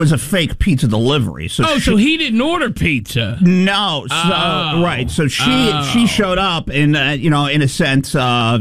was a fake pizza delivery. So so he didn't order pizza. No, right. So she showed up and in a sense,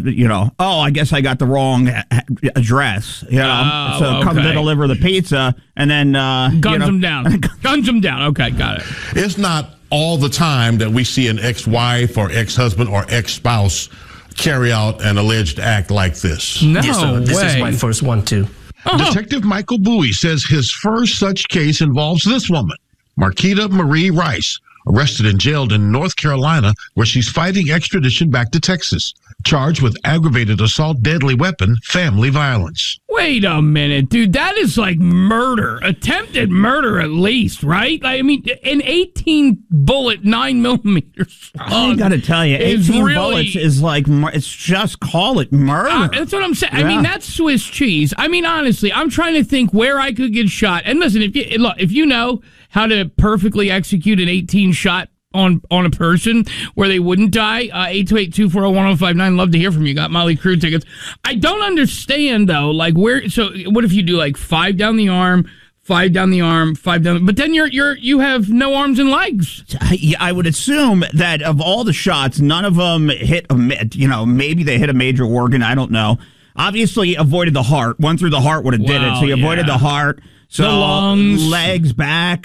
I guess I got the wrong address. So come to deliver the pizza, and then guns him down. Guns him down. Okay, got it. It's not all the time that we see an ex-wife or ex-husband or ex-spouse carry out an alleged act like this. No yes, sir. This is my first one too. Detective Michael Bowie says his first such case involves this woman, Marquita Marie Rice, arrested and jailed in North Carolina, where she's fighting extradition back to Texas, charged with aggravated assault, deadly weapon, family violence. Wait a minute, dude. That is like murder. Attempted murder at least, right? I mean, an 18-bullet 9mm slug. I got to tell you, 18 bullets is like, it's just call it murder. That's what I'm saying. Yeah. I mean, that's Swiss cheese. I mean, honestly, I'm trying to think where I could get shot. And listen, if you know how to perfectly execute an 18 shot on a person where they wouldn't die, 828-240-1059. Love to hear from you. Got Motley Crue tickets. I don't understand though, like so what if you do like 5 down the arm, 5 down the arm, 5 down, but then you have no arms and legs. I would assume that of all the shots, none of them hit maybe they hit a major organ. I don't know. Obviously avoided the heart. One through the heart would have did it. So you avoided the heart. So the lungs, legs, back,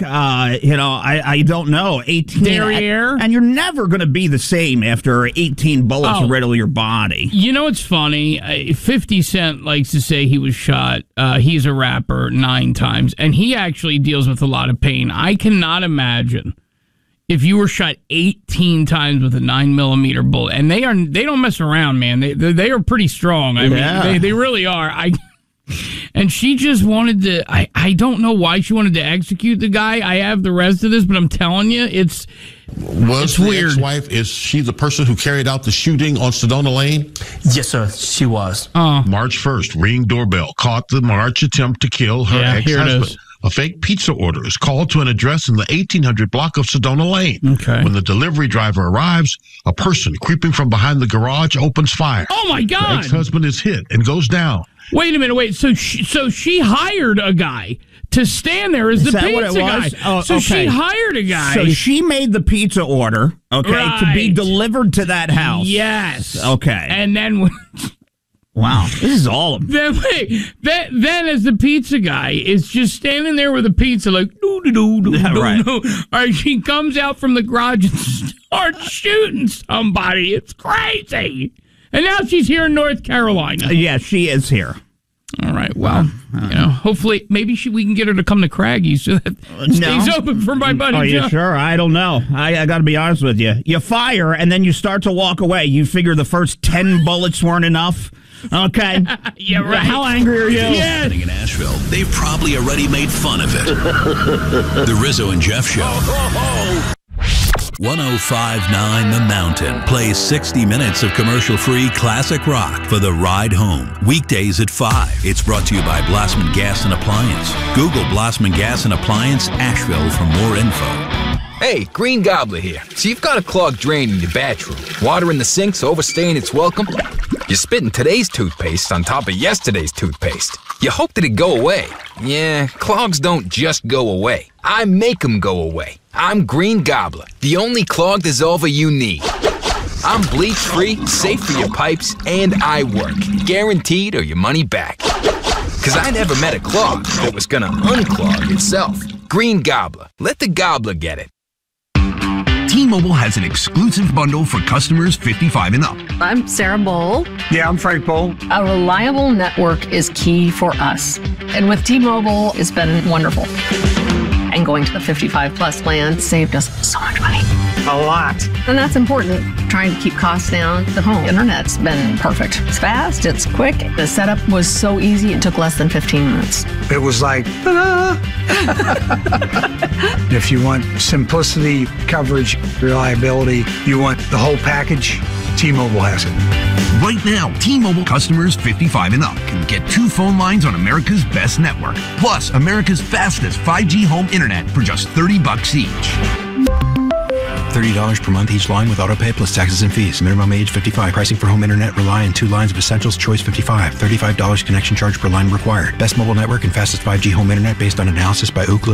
I don't know. 18 derriere. And you're never going to be the same after 18 bullets riddle your body. You know what's funny? 50 Cent likes to say he was shot. He's a rapper 9 times, and he actually deals with a lot of pain. I cannot imagine if you were shot 18 times with a 9mm bullet, and they don't mess around, man. They are pretty strong. I mean, they really are. And she just wanted to, I don't know why she wanted to execute the guy. I have the rest of this, but I'm telling you, it's weird. Ex-wife, is she the person who carried out the shooting on Sedona Lane? Yes, sir, she was. March 1st, Ring doorbell caught the March attempt to kill her ex-husband. A fake pizza order is called to an address in the 1800 block of Sedona Lane. Okay. When the delivery driver arrives, a person creeping from behind the garage opens fire. Oh, my God. The ex-husband is hit and goes down. Wait a minute, So she hired a guy to stand there as the pizza guy. Oh, so she hired a guy. So she made the pizza order, to be delivered to that house. Yes. Okay. And then... Wow, this is all of them. Then as the pizza guy is just standing there with a pizza like, right. All right, she comes out from the garage and starts shooting somebody. It's crazy. And now she's here in North Carolina. Yeah, she is here. All right. Well, hopefully, maybe we can get her to come to Craggy so that stays open for my buddy. Oh, you Joe. sure? I don't know. I got to be honest with you. You fire and then you start to walk away. You figure the first 10 bullets weren't enough. Okay. Yeah, right. How angry are you? Yes. In Asheville, they've probably already made fun of it. The Rizzo and Jeff Show. 105.9 The Mountain plays 60 minutes of commercial-free classic rock for the ride home. Weekdays at 5. It's brought to you by Blossman Gas and Appliance. Google Blossman Gas and Appliance Asheville for more info. Hey, Green Gobbler here. So you've got a clogged drain in your bathroom. Water in the sink's overstaying its welcome. You're spitting today's toothpaste on top of yesterday's toothpaste. You hoped it'd go away. Yeah, clogs don't just go away. I make them go away. I'm Green Gobbler, the only clog dissolver you need. I'm bleach-free, safe for your pipes, and I work. Guaranteed or your money back. Because I never met a clog that was gonna unclog itself. Green Gobbler. Let the gobbler get it. T-Mobile has an exclusive bundle for customers 55 and up. I'm Sarah Bowl. Yeah, I'm Frank Bowl. A reliable network is key for us. And with T-Mobile, it's been wonderful. And going to the 55 plus plan saved us so much money. A lot. And that's important. Trying to keep costs down. The home internet's been perfect. It's fast, it's quick. The setup was so easy, it took less than 15 minutes. It was like, ta-da! If you want simplicity, coverage, reliability, you want the whole package, T-Mobile has it. Right now, T-Mobile customers 55 and up can get 2 phone lines on America's best network, plus America's fastest 5G home internet for just $30 each. $30 per month each line with autopay plus taxes and fees. Minimum age 55. Pricing for home internet rely on 2 lines of Essentials Choice 55. $35 connection charge per line required. Best mobile network and fastest 5G home internet based on analysis by Ookla